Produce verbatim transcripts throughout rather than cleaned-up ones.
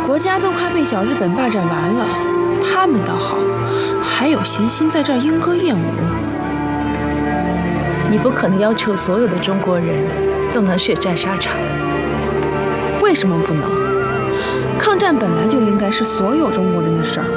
国家都快被小日本霸占完了，他们倒好，还有闲心在这儿莺歌燕舞。 你不可能要求所有的中国人都能血战沙场。 为什么不能？抗战本来就应该是所有中国人的事儿。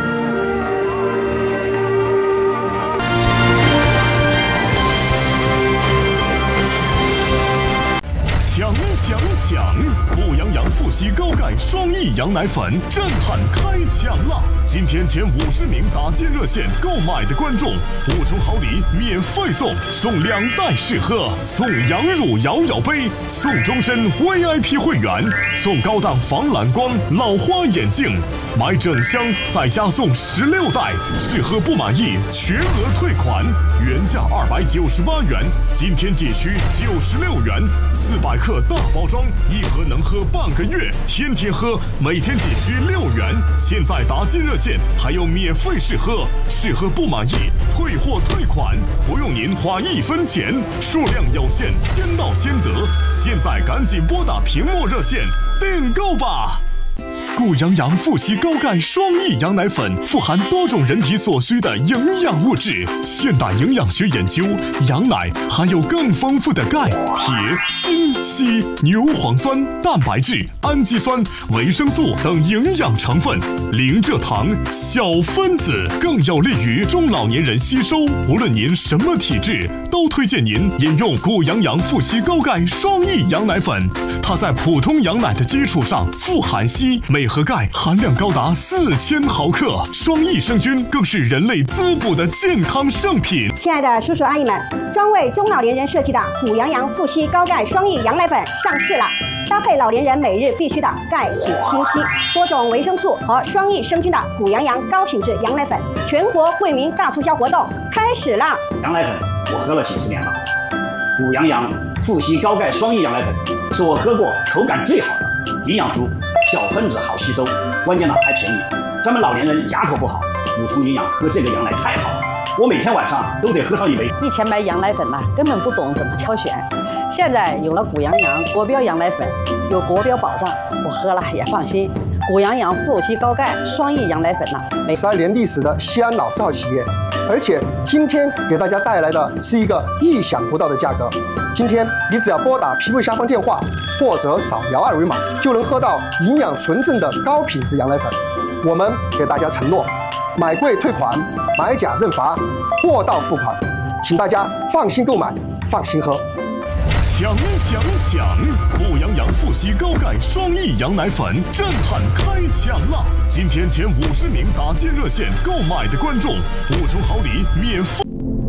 想想想，步羊羊富硒高钙双益羊奶粉震撼开抢了！今天前五十名打进热线购买的观众，五重好礼免费送，送两袋试喝，送羊乳摇摇杯，送终身 V I P 会员，送高档防蓝光老花眼镜，买整箱再加送十六袋，试喝不满意全额退款，原价二百九十八元，今天仅需九十六元，四百克大包装，一盒能喝半个月，天天喝，每天仅需六元。现在打进热线还有免费试喝，试喝不满意退货退款，不用您花一分钱，数量有限，先到先得。现在赶紧拨打屏幕热线订购吧！顾羊羊富硒高钙双益羊奶粉富含多种人体所需的营养物质。现代营养学研究，羊奶含有更丰富的钙、铁、锌、硒、牛磺酸、蛋白质、氨基酸、维生素等营养成分，零蔗糖、小分子，更有利于中老年人吸收。无论您什么体质，都推荐您饮用顾羊羊富硒高钙双益羊奶粉。它在普通羊奶的基础上富含硒，镁和钙含量高达四千毫克，双益生菌更是人类滋补的健康圣品。 亲爱的叔叔阿姨们，专为中老年人设计的顾羊羊富硒高钙双益羊奶粉上市了，搭配老年人每日必需的钙、钾、锌、硒多种维生素和双益生菌的顾羊羊高品质羊奶粉，全国惠民大促销活动开始了。 羊奶粉我喝了几十年了，顾羊羊富硒高钙双益羊奶粉是我喝过口感最好的，营养足，小分子好吸收，关键呢还便宜。咱们老年人牙口不好，补充营养喝这个羊奶太好了，我每天晚上都得喝上一杯。 以前买羊奶粉嘛，根本不懂怎么挑选，现在有了顾羊羊国标羊奶粉，有国标保障，我喝了也放心。顾羊羊富硒高钙双益羊奶粉呢， 十二年历史的西安老字号企业，而且今天给大家带来的是一个意想不到的价格。今天你只要拨打屏幕下方电话，或者扫描二维码，就能喝到营养纯正的高品质羊奶粉。我们给大家承诺，买贵退款，买假认罚，货到付款，请大家放心购买，放心喝。 想想想，顾羊羊富硒高钙双益羊奶粉震撼开抢了！今天前五十名打进热线购买的观众，五重好礼免费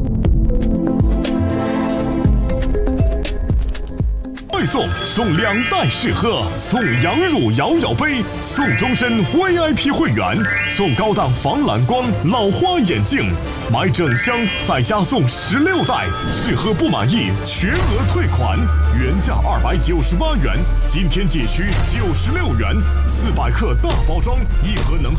送，送两袋试喝，送羊乳摇摇杯，送终身 V I P 会员，送高档防蓝光老花眼镜，买整箱再加送十六袋，试喝不满意全额退款，原价二百九十八元，今天仅需九十六元，四百克大包装，一盒能